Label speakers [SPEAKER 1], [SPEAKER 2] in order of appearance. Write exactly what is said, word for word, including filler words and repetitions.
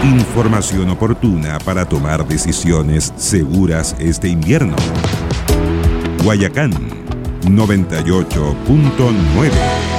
[SPEAKER 1] Información oportuna para tomar decisiones seguras este invierno. Guayacán noventa y ocho punto nueve.